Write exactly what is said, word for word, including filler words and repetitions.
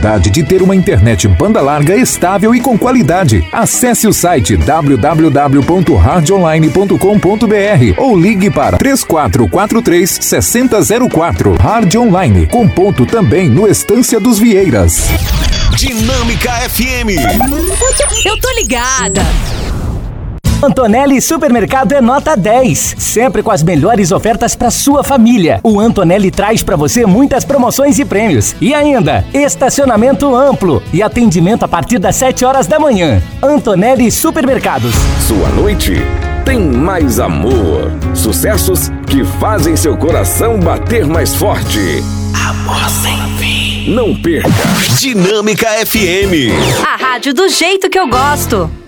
necessidade de ter uma internet banda larga estável e com qualidade. Acesse o site w w w ponto hard online ponto com ponto b r ou ligue para três quatro quatro três, seis zero zero quatro. Hard Online, com ponto também no Estância dos Vieiras. Dinâmica F M. Eu tô ligada. Antonelli Supermercado é nota dez, sempre com as melhores ofertas para sua família. O Antonelli traz para você muitas promoções e prêmios. E ainda, estacionamento amplo e atendimento a partir das sete horas da manhã. Antonelli Supermercados. Sua noite tem mais amor. Sucessos que fazem seu coração bater mais forte. Amor sem fim. Não perca. Dinâmica F M. A rádio do jeito que eu gosto.